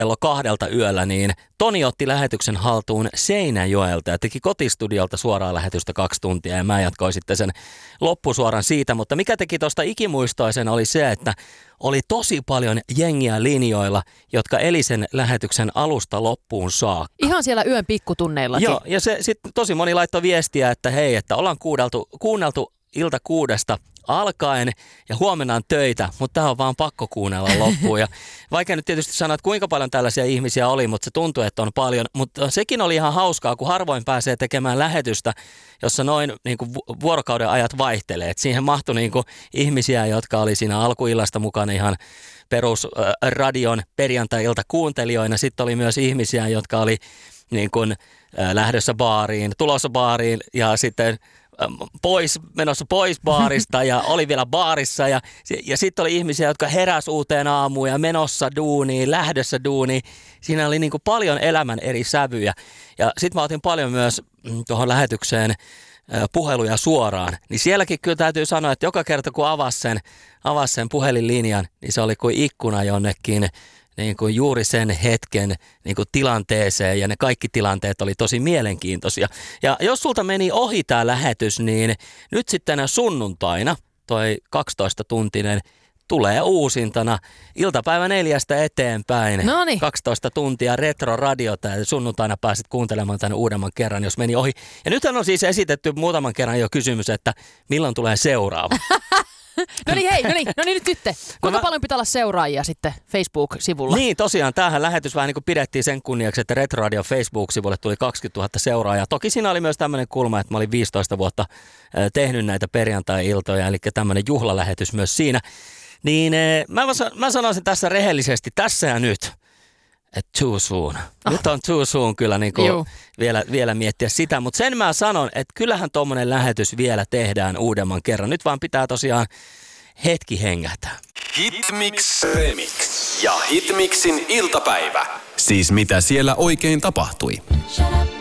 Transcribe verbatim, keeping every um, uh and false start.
kello kahdelta yöllä, niin Toni otti lähetyksen haltuun Seinäjoelta ja teki kotistudiolta suoraa lähetystä kaksi tuntia ja mä jatkoin sitten sen loppusuoran siitä. Mutta mikä teki tuosta ikimuistoisen oli se, että oli tosi paljon jengiä linjoilla, jotka eli sen lähetyksen alusta loppuun saakka. Ihan siellä yön pikkutunneillakin. Joo, ja se sitten tosi moni laittoi viestiä, että hei, että ollaan kuunneltu, kuunneltu ilta kuudesta alkaen ja huomenna on töitä, mutta tämä on vaan pakko kuunnella loppuun. Ja vaikka nyt tietysti sanoa, että kuinka paljon tällaisia ihmisiä oli, mutta se tuntuu, että on paljon. Mutta sekin oli ihan hauskaa, kun harvoin pääsee tekemään lähetystä, jossa noin niin kuin vuorokauden ajat vaihtelee. Et siihen mahtui niin kuin ihmisiä, jotka oli siinä alkuillasta mukana ihan perusradion perjantai-ilta kuuntelijoina. Sitten oli myös ihmisiä, jotka oli niin kuin lähdössä baariin, tulossa baariin ja sitten pois, menossa pois baarista ja oli vielä baarissa ja, ja sitten oli ihmisiä, jotka heräs uuteen aamuun ja menossa duuniin, lähdössä duuniin. Siinä oli niin kuin paljon elämän eri sävyjä ja sitten mä otin paljon myös tuohon lähetykseen puheluja suoraan. Niin sielläkin kyllä täytyy sanoa, että joka kerta kun avasi sen, avasi sen puhelinlinjan, niin se oli kuin ikkuna jonnekin niin kuin juuri sen hetken niin kuin tilanteeseen ja ne kaikki tilanteet oli tosi mielenkiintoisia. Ja jos sulta meni ohi tämä lähetys, niin nyt sitten sunnuntaina toi kaksitoista-tuntinen tulee uusintana iltapäivä neljästä eteenpäin. Noniin. kaksitoista tuntia retroradiota ja sunnuntaina pääset kuuntelemaan tänne uudemman kerran, jos meni ohi. Ja nythän on siis esitetty muutaman kerran jo kysymys, että milloin tulee seuraava. No niin hei, no niin, no niin nyt sitten. Kuinka mä... paljon pitää olla seuraajia sitten Facebook-sivulla? Niin tosiaan, tämähän lähetys vähän niin kuin pidettiin sen kunniaksi, että Retroradio Facebook-sivulle tuli kaksikymmentätuhatta seuraajaa. Toki siinä oli myös tämmöinen kulma, että mä olin viisitoista vuotta tehnyt näitä perjantai-iltoja, eli tämmöinen juhlalähetys myös siinä. Niin mä, mä sanoisin tässä rehellisesti, tässä ja nyt, että too soon. Oh. Nyt on too soon kyllä niin kuin vielä, vielä miettiä sitä, mutta sen mä sanon, että kyllähän tuommoinen lähetys vielä tehdään uudemman kerran. Nyt vaan pitää tosiaan hetki hengähtää. Hitmix Remix ja Hitmixin iltapäivä. Siis mitä siellä oikein tapahtui?